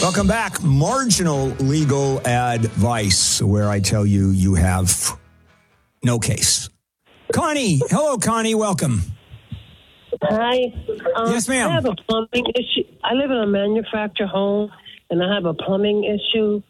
Welcome back. Marginal legal advice, where I tell you you have no case. Connie. Hello, Connie. Welcome. Hi. Yes, ma'am. I have a plumbing issue. I live in a manufactured home, and I have a plumbing issue.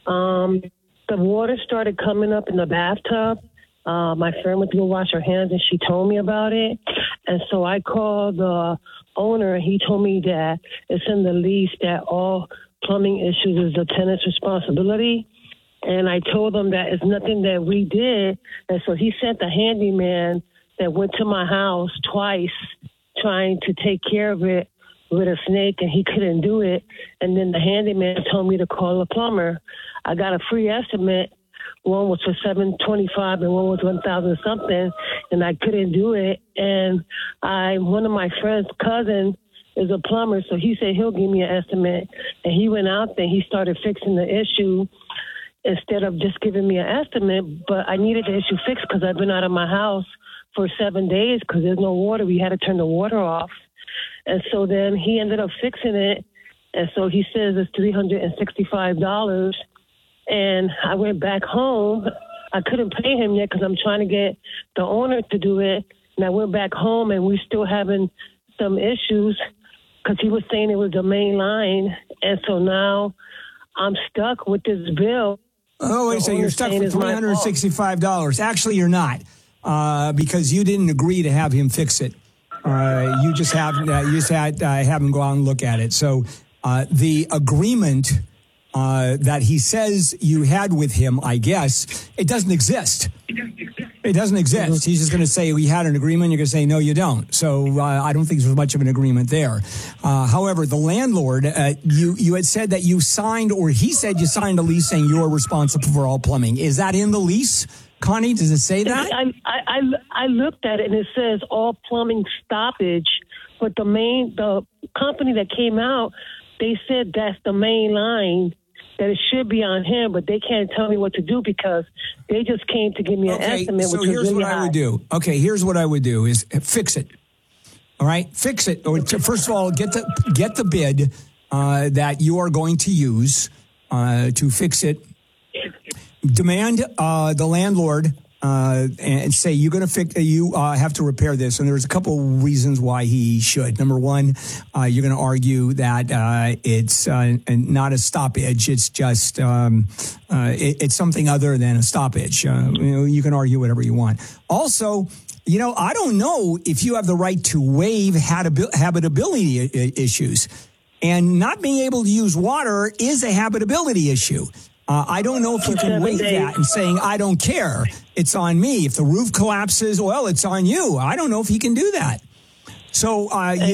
The water started coming up in the bathtub. My friend went to go wash her hands, and she told me about it. And so I called the owner, and he told me that it's in the lease that all plumbing issues is the tenant's responsibility. And I told him that it's nothing that we did. And so he sent a handyman that went to my house twice trying to take care of it with a snake, and he couldn't do it. And then the handyman told me to call a plumber. I got a free estimate. One was for $725 and one was $1,000 something, and I couldn't do it. And one of my friend's cousin is a plumber, so he said he'll give me an estimate. And he went out there, he started fixing the issue instead of just giving me an estimate. But I needed the issue fixed because I've been out of my house for 7 days because there's no water. We had to turn the water off. And so then he ended up fixing it. And so he says it's $365. And I went back home. I couldn't pay him yet because I'm trying to get the owner to do it. And I went back home, and we're still having some issues because he was saying it was the main line. And so now I'm stuck with this bill. Oh, wait a second. You're stuck for $365. Actually, you're not, because you didn't agree to have him fix it. You just had him go out and look at it. So the agreement that he says you had with him, I guess, it doesn't exist. It doesn't exist. Mm-hmm. He's just going to say we had an agreement. You're going to say, no, you don't. So I don't think there's much of an agreement there. However, the landlord, you had said that you signed, or he said you signed a lease saying you're responsible for all plumbing. Is that in the lease, Connie? Does it say that? I looked at it, and it says all plumbing stoppage. But the company that came out, they said that's the main line, that it should be on him, but they can't tell me what to do because they just came to give me an estimate. So here's what I would do. Okay, here's what I would do is fix it. All right, fix it. First of all, get the bid that you are going to use to fix it. Demand the landlord and say you're going to fix. You have to repair this, and there's a couple reasons why he should. Number one, you're going to argue that it's not a stoppage; it's just it's something other than a stoppage. You can argue whatever you want. Also, I don't know if you have the right to waive habitability issues, and not being able to use water is a habitability issue. I don't know if you can waive that and saying, I don't care. It's on me. If the roof collapses, well, it's on you. I don't know if he can do that. So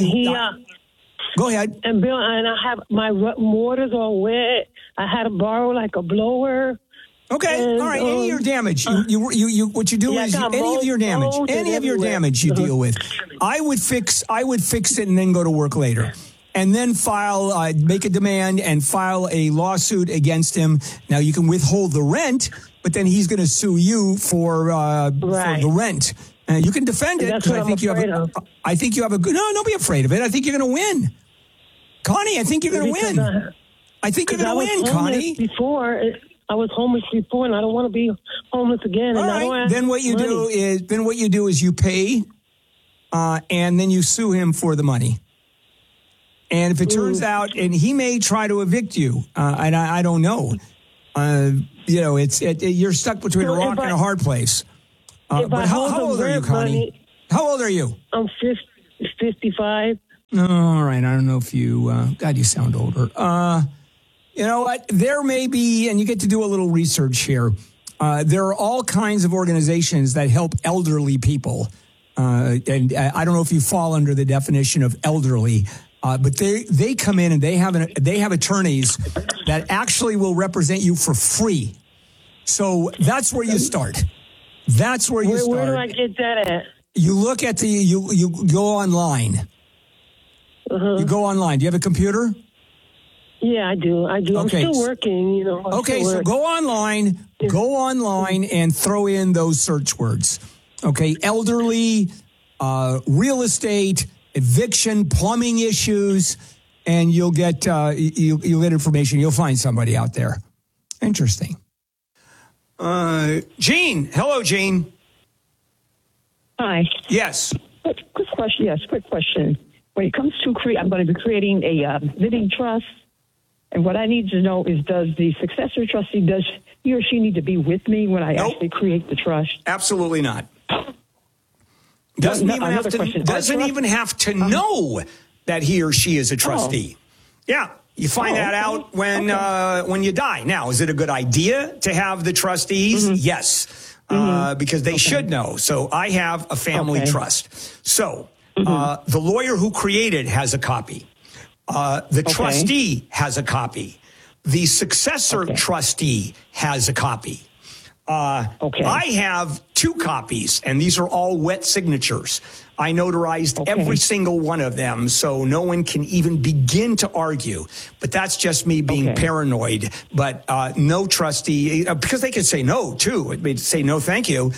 go ahead. And Bill, and I have my waters all wet. I had to borrow like a blower. Okay, all right. Any of your damage, what you do is any of your damage you deal with. I would fix it and then go to work later. And then make a demand and file a lawsuit against him. Now, you can withhold the rent, but then he's going to sue you for the rent. You can defend it because I think you have a good. No, don't be afraid of it. I think you're going to win, Connie. I think you're going to win. I think you're going to win, Connie. I was homeless before, and I don't want to be homeless again. All right. Then what you do is you pay, and then you sue him for the money. And if it turns out, and he may try to evict you, and I don't know, you're stuck between a rock and a hard place. But how old are you, Connie? How old are you? I'm 55. All right. I don't know if you, God, you sound older. You know what? There may be, and you get to do a little research here. There are all kinds of organizations that help elderly people. And I don't know if you fall under the definition of elderly. But they come in and they have attorneys that actually will represent you for free. So that's where you start. That's where you start. Where do I get that at? You look at you go online. You go online. Do you have a computer? Yeah, I do. Okay. I'm still working, Okay, so go online. Go online and throw in those search words. Okay, elderly, real estate, eviction, plumbing issues, and you'll get you'll get information. You'll find somebody out there. Interesting. Gene. Hello, Gene. Hi. Yes. Quick question. Yes, quick question. When it comes to I'm going to be creating a living trust, and what I need to know is, does the successor trustee, does he or she need to be with me when I actually create the trust? Absolutely not. Doesn't even have to know that he or she is a trustee. Yeah, you find that out when you die. Now, is it a good idea to have the trustees? Yes, because they should know. So I have a family trust. So the lawyer who created has a copy. The trustee has a copy. The successor trustee has a copy. I have 2 copies, and these are all wet signatures. I notarized every single one of them, so no one can even begin to argue. But that's just me being paranoid. But no trustee, because they could say no, too. They'd say no, thank you.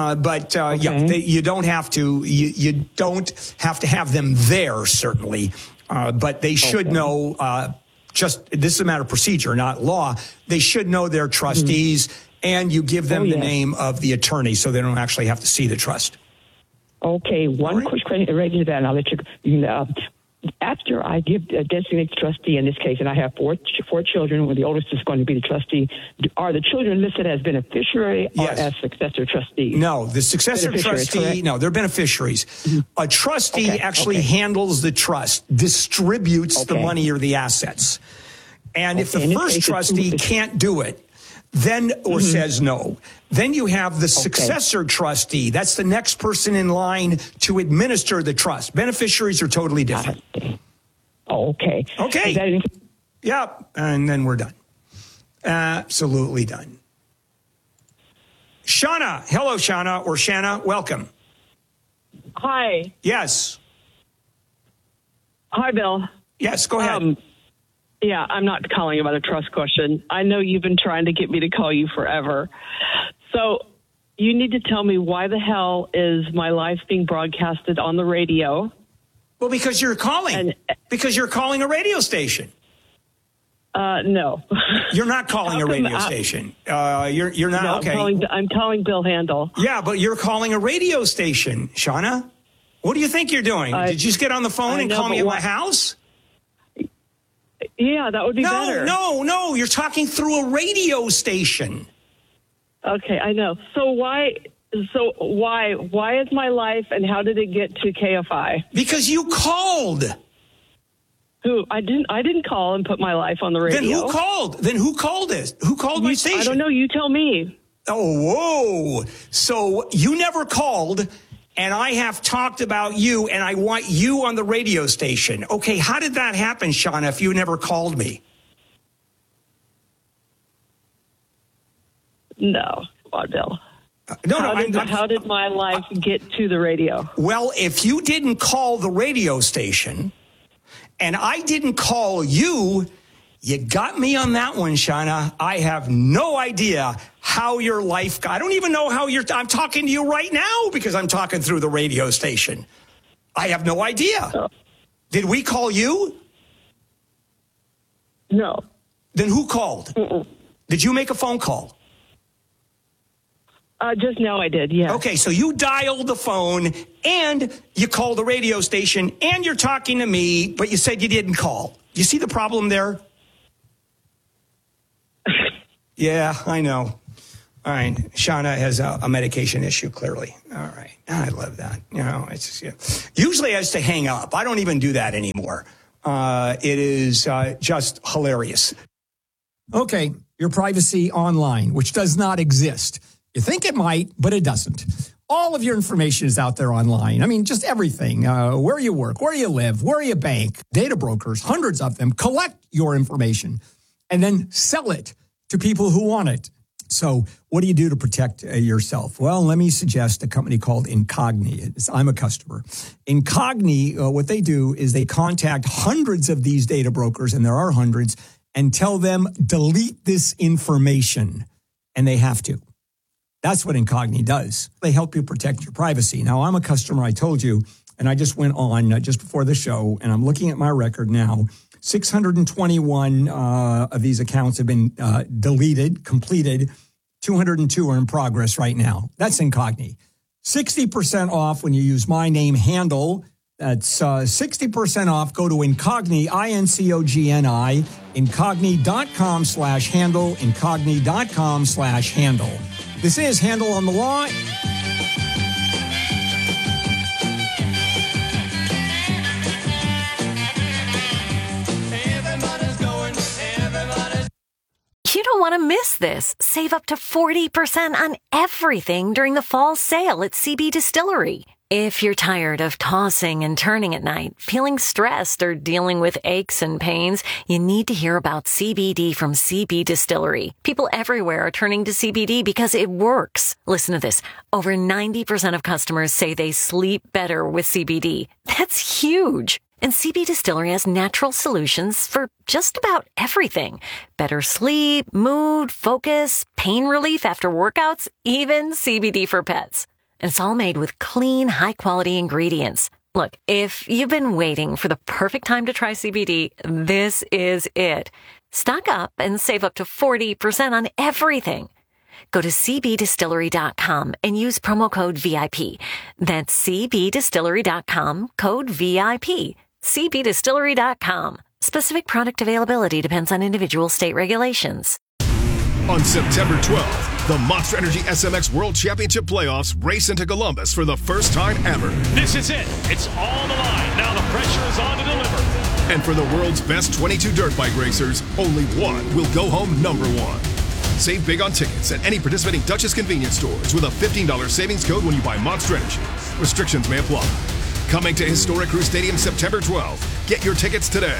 You don't have to. You don't have to have them there, certainly. But they should know. Just this is a matter of procedure, not law. They should know their trustees. And you give them the name of the attorney so they don't actually have to see the trust. Okay, one quick question related to that, and I'll let you. After I designate the trustee in this case, and I have four children, where the oldest is going to be the trustee, are the children listed as beneficiary or as successor trustee? No, the successor trustee, no, they're beneficiaries. A trustee actually handles the trust, distributes the money or the assets. And if the first trustee can't do it, then says no. Then you have the successor trustee. That's the next person in line to administer the trust. Beneficiaries are totally different. Okay. Yeah, and then we're done. Absolutely done. Shauna. Hello, Shauna, or Shanna. Welcome. Hi. Yes. Hi, Bill. Yes, go ahead. Yeah, I'm not calling about a trust question. I know you've been trying to get me to call you forever. So you need to tell me, why the hell is my life being broadcasted on the radio? Well, because you're calling. Because you're calling a radio station. No. You're not calling a radio station. You're not. No, I'm calling Bill Handel. Yeah, but you're calling a radio station, Shauna. What do you think you're doing? Did you just get on the phone and call me at my house? Yeah, that would be better. No. You're talking through a radio station. Okay, I know. So why is my life, and how did it get to KFI? Because you called. Who? I didn't call and put my life on the radio. Then who called? Who called my station? I don't know. You tell me. Oh, whoa. So you never called, and I have talked about you, and I want you on the radio station. Okay, how did that happen, Shauna, if you never called me? No. Come on, Bill. How did my life get to the radio? Well, if you didn't call the radio station, and I didn't call you, you got me on that one, Shauna. I have no idea how your life got. I don't even know how I'm talking to you right now because I'm talking through the radio station. I have no idea. Oh. Did we call you? No. Then who called? Did you make a phone call? Just now I did, yeah. Okay, so you dialed the phone and you called the radio station and you're talking to me, but you said you didn't call. You see the problem there? Yeah, I know. All right. Shauna has a medication issue, clearly. All right. I love that. Usually I used to hang up. I don't even do that anymore. It is just hilarious. Okay. Your privacy online, which does not exist. You think it might, but it doesn't. All of your information is out there online. I mean, just everything. Where you work, where you live, where you bank. Data brokers, hundreds of them, collect your information and then sell it to people who want it. So what do you do to protect yourself? Well, let me suggest a company called Incogni. I'm a customer. Incogni, what they do is they contact hundreds of these data brokers, and there are hundreds, and tell them, delete this information. And they have to. That's what Incogni does. They help you protect your privacy. Now, I'm a customer, I told you, and I just went on just before the show, and I'm looking at my record now. 621 of these accounts have been completed. 202 are in progress right now. That's Incogni. 60% off when you use my name, Handle. That's 60% off. Go to Incogni, INCOGNI, Incogni.com/handle, Incogni.com/handle. This is Handle on the Law. You don't want to miss this. Save up to 40% on everything during the fall sale at CB Distillery. If you're tired of tossing and turning at night, feeling stressed, or dealing with aches and pains, you need to hear about CBD from CB Distillery. People everywhere are turning to CBD because it works. Listen to this. Over 90% of customers say they sleep better with CBD. That's huge. And CB Distillery has natural solutions for just about everything. Better sleep, mood, focus, pain relief after workouts, even CBD for pets. And it's all made with clean, high-quality ingredients. Look, if you've been waiting for the perfect time to try CBD, this is it. Stock up and save up to 40% on everything. Go to cbdistillery.com and use promo code VIP. That's cbdistillery.com, code VIP. cbdistillery.com. Specific product availability depends on individual state regulations. On September 12th, the Monster Energy SMX World Championship Playoffs race into Columbus for the first time ever. This is it. It's all on the line. Now the pressure is on to deliver. And for the world's best 22 dirt bike racers, only one will go home number one. Save big on tickets at any participating Duchess convenience stores with a $15 savings code when you buy Monster Energy. Restrictions may apply. Coming to Historic Crew Stadium September 12th. Get your tickets today.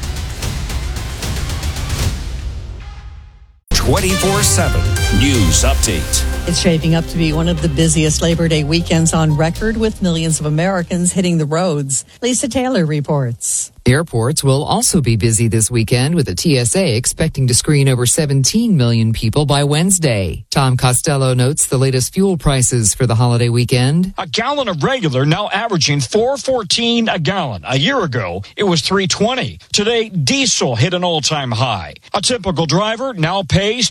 24/7 News Update. It's shaping up to be one of the busiest Labor Day weekends on record, with millions of Americans hitting the roads. Lisa Taylor reports. Airports will also be busy this weekend, with the TSA expecting to screen over 17 million people by Wednesday. Tom Costello notes the latest fuel prices for the holiday weekend. A gallon of regular now averaging $4.14 a gallon. A year ago, it was $3.20. Today, diesel hit an all-time high. A typical driver now pays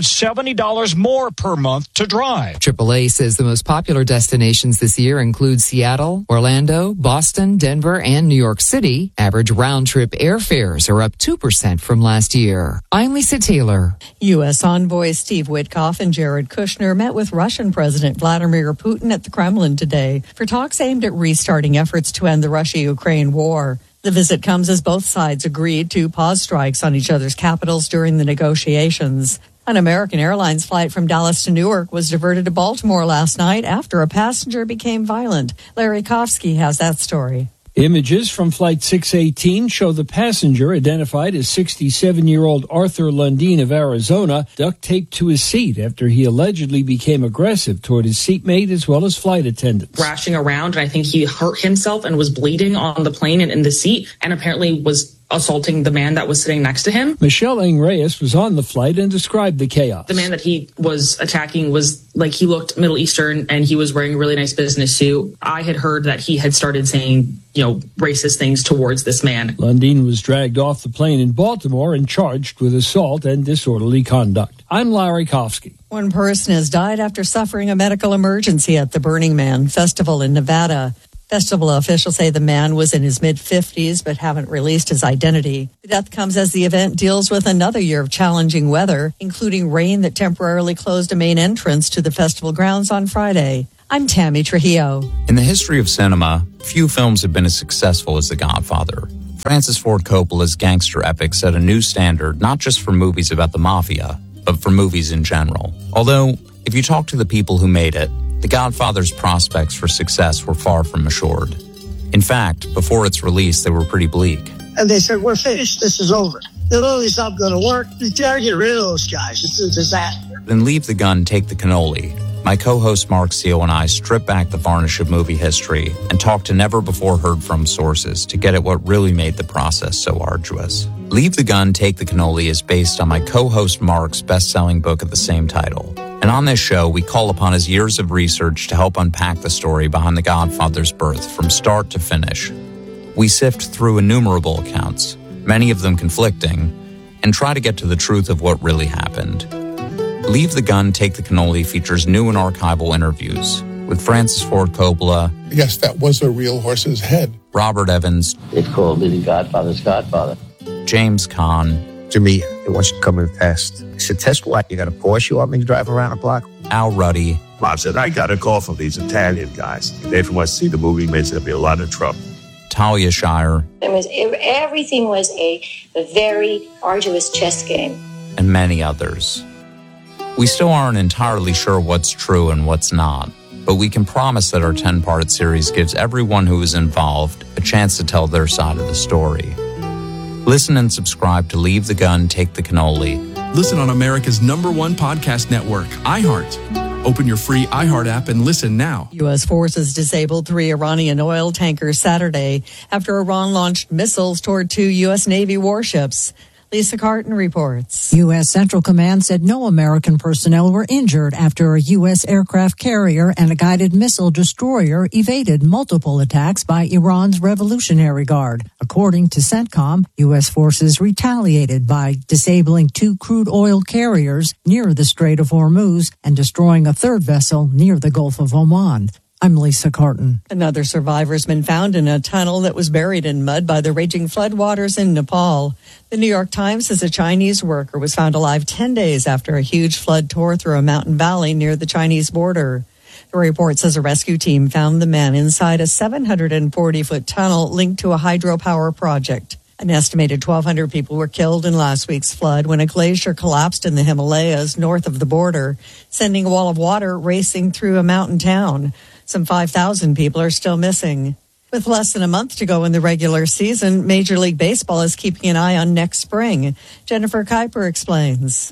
$270 more per month to drive. AAA says the most popular destinations this year include Seattle, Orlando, Boston, Denver, and New York City. Average round-trip airfares are up 2% from last year. I'm Lisa Taylor. U.S. envoy Steve Witkoff and Jared Kushner met with Russian President Vladimir Putin at the Kremlin today for talks aimed at restarting efforts to end the Russia-Ukraine war. The visit comes as both sides agreed to pause strikes on each other's capitals during the negotiations. An American Airlines flight from Dallas to Newark was diverted to Baltimore last night after a passenger became violent. Larry Kofsky has that story. Images from Flight 618 show the passenger, identified as 67-year-old Arthur Lundeen of Arizona, duct taped to his seat after he allegedly became aggressive toward his seatmate as well as flight attendants. Thrashing around, and I think he hurt himself and was bleeding on the plane and in the seat, and apparently was assaulting the man that was sitting next to him. Michelle Ng Reyes was on the flight and described the chaos. The man that he was attacking was he looked Middle Eastern, and he was wearing a really nice business suit. I had heard that he had started saying, racist things towards this man. Lundeen was dragged off the plane in Baltimore and charged with assault and disorderly conduct. I'm Larry Kofsky. One person has died after suffering a medical emergency at the Burning Man Festival in Nevada. Festival officials say the man was in his mid-50s but haven't released his identity. The death comes as the event deals with another year of challenging weather, including rain that temporarily closed a main entrance to the festival grounds on Friday. I'm Tammy Trujillo. In the history of cinema, few films have been as successful as The Godfather. Francis Ford Coppola's gangster epic set a new standard not just for movies about the mafia, but for movies in general. Although, if you talk to the people who made it, The Godfather's prospects for success were far from assured. In fact, before its release, they were pretty bleak. And they said, we're finished. This is over. The literally's not going to work. You gotta get rid of those guys. It's a disaster. Then Leave the Gun, Take the Cannoli. My co-host Mark Seal and I strip back the varnish of movie history and talk to never-before-heard-from sources to get at what really made the process so arduous. Leave the Gun, Take the Cannoli is based on my co-host Mark's best-selling book of the same title. And on this show, we call upon his years of research to help unpack the story behind The Godfather's birth from start to finish. We sift through innumerable accounts, many of them conflicting, and try to get to the truth of what really happened. Leave the Gun, Take the Cannoli features new and archival interviews with Francis Ford Coppola. Yes, that was a real horse's head. Robert Evans. It called me the Godfather's Godfather. James Caan. To me, it wants to come in a test. I said, test what? You got a Porsche you want me to drive around the block? Al Ruddy. Bob said, I got a call from these Italian guys. They from us see the movie, means there'll be a lot of trouble. Talia Shire. Everything was a very arduous chess game. And many others. We still aren't entirely sure what's true and what's not, but we can promise that our 10-part series gives everyone who is involved a chance to tell their side of the story. Listen and subscribe to Leave the Gun, Take the Cannoli. Listen on America's #1 podcast network, iHeart. Open your free iHeart app and listen now. U.S. forces disabled 3 Iranian oil tankers Saturday after Iran launched missiles toward 2 U.S. Navy warships. Lisa Carton reports. U.S. Central Command said no American personnel were injured after a U.S. aircraft carrier and a guided missile destroyer evaded multiple attacks by Iran's Revolutionary Guard. According to CENTCOM, U.S. forces retaliated by disabling 2 crude oil carriers near the Strait of Hormuz and destroying a 3rd vessel near the Gulf of Oman. I'm Lisa Carton. Another survivor's been found in a tunnel that was buried in mud by the raging floodwaters in Nepal. The New York Times says a Chinese worker was found alive 10 days after a huge flood tore through a mountain valley near the Chinese border. The report says a rescue team found the man inside a 740-foot tunnel linked to a hydropower project. An estimated 1,200 people were killed in last week's flood when a glacier collapsed in the Himalayas north of the border, sending a wall of water racing through a mountain town. Some 5,000 people are still missing. With less than a month to go in the regular season, Major League Baseball is keeping an eye on next spring. Jennifer Kuiper explains.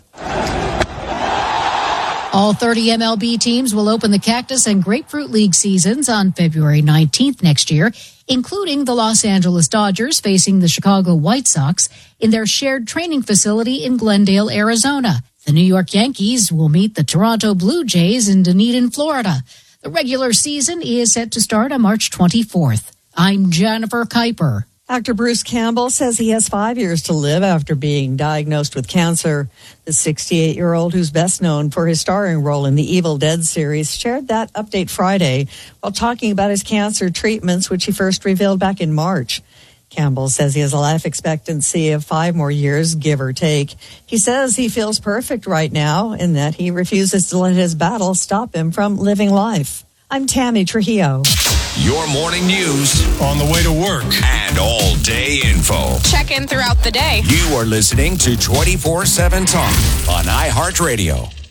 All 30 MLB teams will open the Cactus and Grapefruit League seasons on February 19th next year, including the Los Angeles Dodgers facing the Chicago White Sox in their shared training facility in Glendale, Arizona. The New York Yankees will meet the Toronto Blue Jays in Dunedin, Florida. The regular season is set to start on March 24th. I'm Jennifer Kuiper. Actor Bruce Campbell says he has 5 years to live after being diagnosed with cancer. The 68-year-old, who's best known for his starring role in the Evil Dead series, shared that update Friday while talking about his cancer treatments, which he first revealed back in March. Campbell says he has a life expectancy of 5 more years, give or take. He says he feels perfect right now and that he refuses to let his battle stop him from living life. I'm Tammy Trujillo. Your morning news on the way to work and all-day info. Check in throughout the day. You are listening to 24/7 Talk on iHeartRadio.